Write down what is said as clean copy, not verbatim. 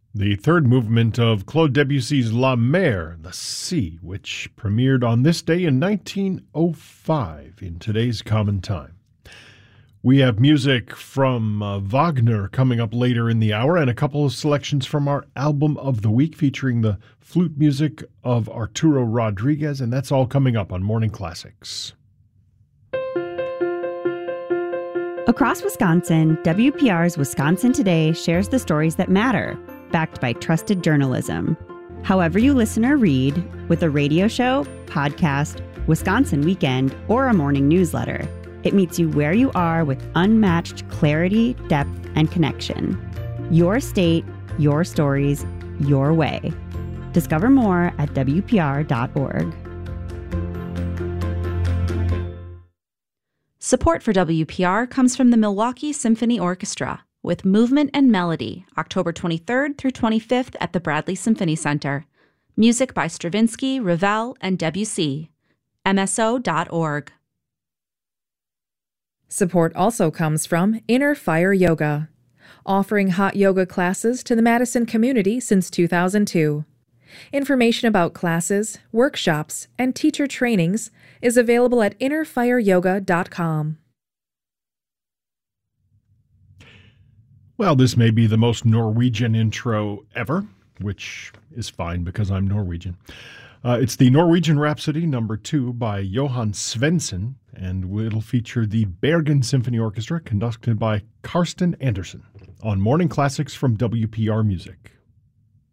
The third movement of Claude Debussy's La Mer, The Sea, which premiered on this day in 1905 in today's common time. We have music from Wagner coming up later in the hour and a couple of selections from our album of the week featuring the flute music of Arturo Rodriguez, and that's all coming up on Morning Classics. Across Wisconsin, WPR's Wisconsin Today shares the stories that matter, backed by trusted journalism. However you listen or read, with a radio show, podcast, Wisconsin Weekend, or a morning newsletter, it meets you where you are with unmatched clarity, depth, and connection. Your state, your stories, your way. Discover more at WPR.org. Support for WPR comes from the Milwaukee Symphony Orchestra with Movement and Melody, October 23rd through 25th at the Bradley Symphony Center. Music by Stravinsky, Ravel, and Debussy. MSO.org. Support also comes from Inner Fire Yoga, offering hot yoga classes to the Madison community since 2002. Information about classes, workshops, and teacher trainings is available at innerfireyoga.com. Well, this may be the most Norwegian intro ever, which is fine because I'm Norwegian. It's the Norwegian Rhapsody No. 2 by Johan Svensson, and it'll feature the Bergen Symphony Orchestra conducted by Karsten Andersen on Morning Classics from WPR Music.